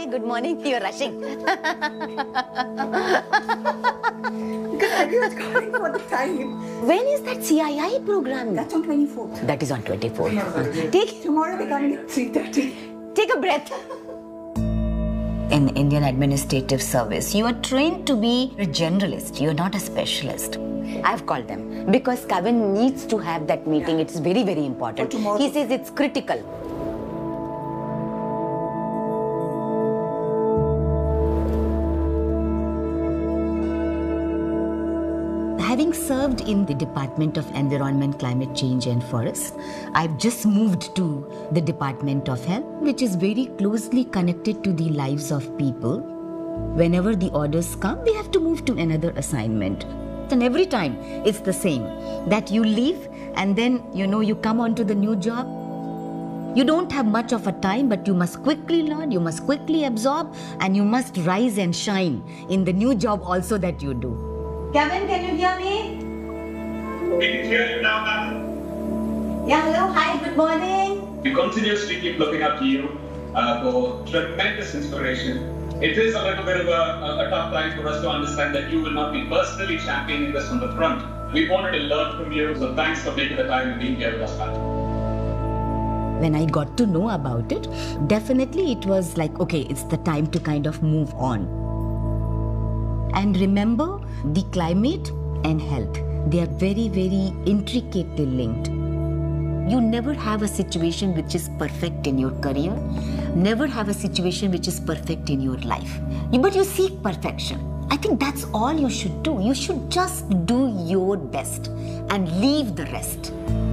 Hi, good morning. You're rushing. Because I was calling for the time. When is that CII program? That's on 24th. That is on 24th. Tomorrow we come at 3:30. Take a breath. In Indian Administrative Service, you are trained to be a generalist. You are not a specialist. I've called them because Kevin needs to have that meeting. It's very, very important. He says it's critical. Having served in the Department of Environment, Climate Change and Forests, I've just moved to the Department of Health, which is very closely connected to the lives of people. Whenever the orders come, we have to move to another assignment. And every time it's the same, that you leave and then, you come onto the new job. You don't have much of a time, but you must quickly learn, you must quickly absorb, and you must rise and shine in the new job also that you do. Kevin, can you hear me? We can hear you now, ma'am. Yeah, hello, hi, good morning. We continuously keep looking up to you for tremendous inspiration. It is a little bit of a tough time for us to understand that you will not be personally championing this from the front. We wanted to learn from you, so thanks for making the time and being here with us, ma'am. When I got to know about it, definitely it was like, okay, it's the time to kind of move on. And remember, the climate and health, they are very, very intricately linked. You never have a situation which is perfect in your career, never have a situation which is perfect in your life. But you seek perfection. I think that's all you should do. You should just do your best and leave the rest.